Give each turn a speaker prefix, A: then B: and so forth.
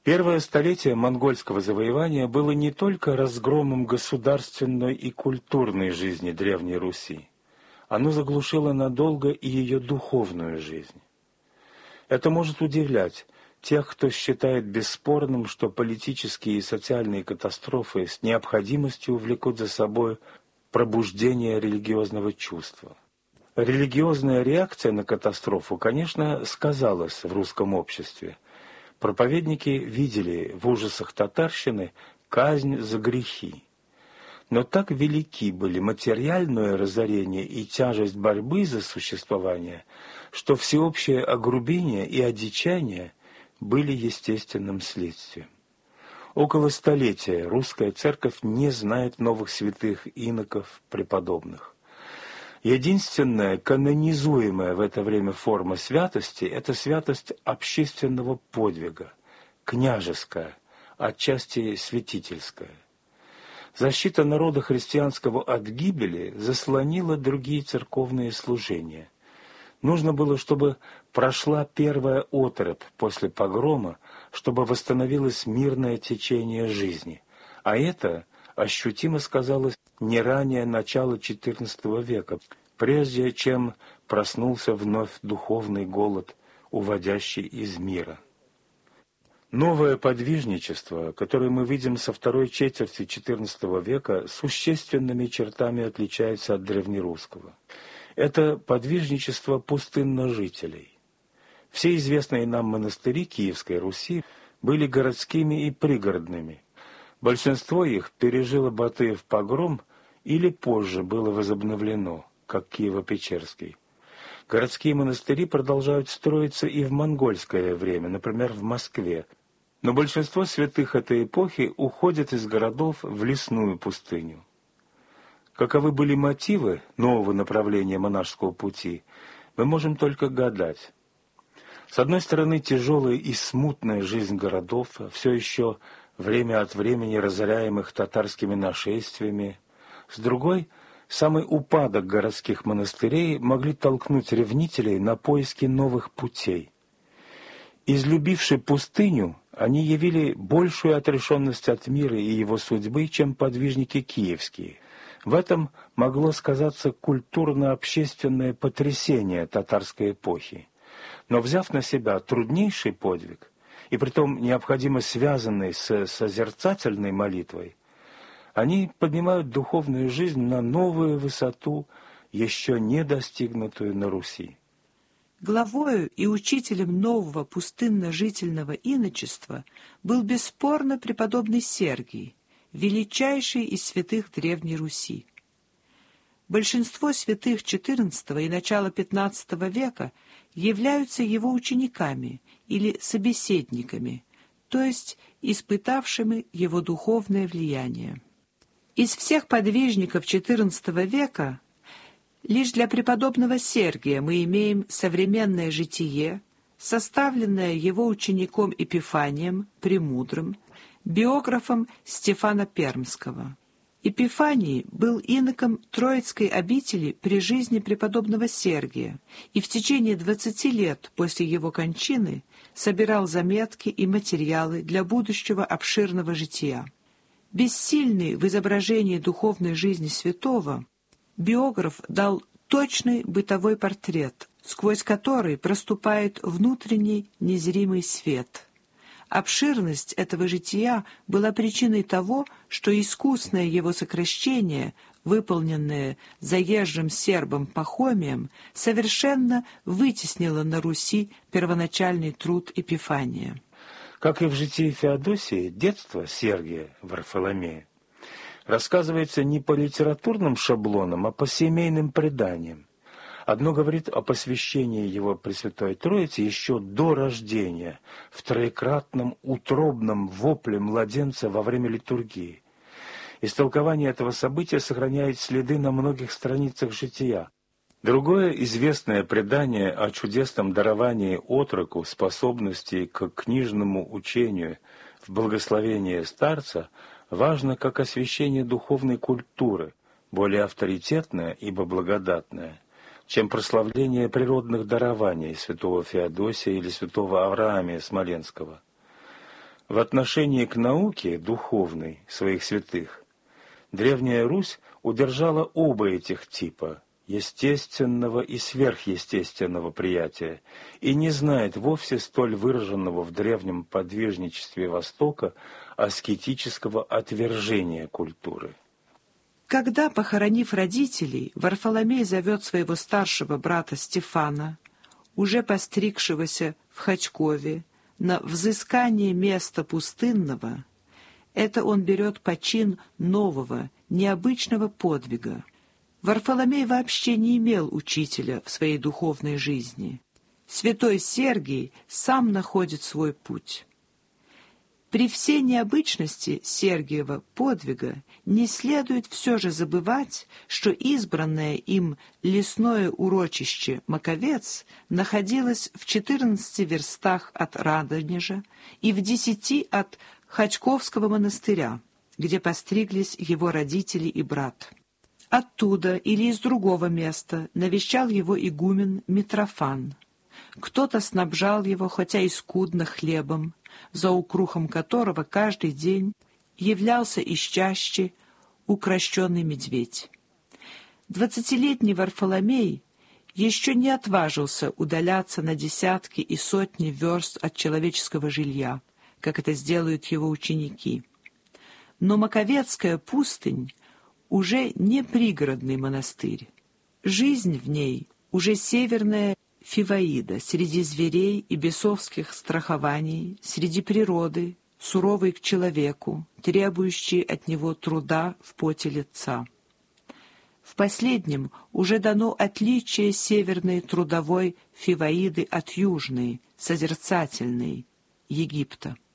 A: Первое столетие монгольского завоевания было не только разгромом государственной и культурной жизни Древней Руси, оно заглушило надолго и ее духовную жизнь. Это может удивлять тех, кто считает бесспорным, что политические и социальные катастрофы с необходимостью влекут за собой пробуждение религиозного чувства. Религиозная реакция на катастрофу, конечно, сказалась в русском обществе. Проповедники видели в ужасах татарщины казнь за грехи. Но так велики были материальное разорение и тяжесть борьбы за существование, что всеобщее огрубение и одичание были естественным следствием. Около столетия русская церковь не знает новых святых, иноков, преподобных. Единственная канонизуемая в это время форма святости – это святость общественного подвига, княжеская, отчасти святительская. Защита народа христианского от гибели заслонила другие церковные служения. Нужно было, чтобы прошла первая оторопь после погрома, чтобы восстановилось мирное течение жизни, а это ощутимо сказалось не ранее начала XIV века, прежде чем проснулся вновь духовный голод, уводящий из мира. Новое подвижничество, которое мы видим со второй четверти XIV века, существенными чертами отличается от древнерусского. Это подвижничество пустынножителей. Все известные нам монастыри Киевской Руси были городскими и пригородными. Большинство их пережило Батыев погром или позже было возобновлено, как Киево-Печерский. Городские монастыри продолжают строиться и в монгольское время, например, в Москве. Но большинство святых этой эпохи уходят из городов в лесную пустыню. Каковы были мотивы нового направления монашеского пути, мы можем только гадать. С одной стороны, тяжелая и смутная жизнь городов, все еще время от времени разоряемых татарскими нашествиями. С другой, самый упадок городских монастырей могли толкнуть ревнителей на поиски новых путей. Излюбивши пустыню, они явили большую отрешенность от мира и его судьбы, чем подвижники киевские. В этом могло сказаться культурно-общественное потрясение татарской эпохи. Но взяв на себя труднейший подвиг, и притом необходимо связанный с созерцательной молитвой, они поднимают духовную жизнь на новую высоту, еще не достигнутую на Руси.
B: Главою и учителем нового пустынно-жительного иночества был бесспорно преподобный Сергий, величайший из святых Древней Руси. Большинство святых XIV и начала XV века являются его учениками или собеседниками, то есть испытавшими его духовное влияние. Из всех подвижников XIV века лишь для преподобного Сергия мы имеем современное житие, составленное его учеником Эпифанием Премудрым, биографом Стефана Пермского. Эпифаний был иноком Троицкой обители при жизни преподобного Сергия и в течение 20 лет после его кончины собирал заметки и материалы для будущего обширного жития. Бессильный в изображении духовной жизни святого, биограф дал точный бытовой портрет, сквозь который проступает внутренний незримый свет. Обширность этого жития была причиной того, что искусное его сокращение, выполненное заезжим сербом Пахомием, совершенно вытеснило на Руси первоначальный труд Эпифания.
A: Как и в житии Феодосии, детство Сергия Варфоломея рассказывается не по литературным шаблонам, а по семейным преданиям. Одно говорит о посвящении его Пресвятой Троице еще до рождения, в троекратном утробном вопле младенца во время литургии. Истолкование этого события сохраняет следы на многих страницах жития. Другое известное предание о чудесном даровании отроку способностей к книжному учению в благословении старца важно как освящение духовной культуры, более авторитетное, ибо благодатное, чем прославление природных дарований святого Феодосия или святого Авраамия Смоленского. В отношении к науке духовной своих святых Древняя Русь удержала оба этих типа – естественного и сверхъестественного приятия, и не знает вовсе столь выраженного в древнем подвижничестве Востока аскетического отвержения культуры.
B: Когда, похоронив родителей, Варфоломей зовет своего старшего брата Стефана, уже постригшегося в Хотькове, на взыскание места пустынного, это он берет почин нового, необычного подвига. Варфоломей вообще не имел учителя в своей духовной жизни. Святой Сергий сам находит свой путь. При всей необычности Сергиева подвига не следует все же забывать, что избранное им лесное урочище Маковец находилось в 14 верстах от Радонежа и в 10 от Хотьковского монастыря, где постриглись его родители и брат. Оттуда или из другого места навещал его игумен Митрофан. Кто-то снабжал его, хотя и скудно, хлебом, за укрухом которого каждый день являлся ищаще укращенный медведь. 20-летний Варфоломей еще не отважился удаляться на десятки и сотни верст от человеческого жилья, как это сделают его ученики. Но Маковецкая пустынь уже не пригородный монастырь. Жизнь в ней уже северная Фиваида, среди зверей и бесовских страхований, среди природы, суровой к человеку, требующей от него труда в поте лица. В последнем уже дано отличие северной трудовой Фиваиды от южной, созерцательной, Египта.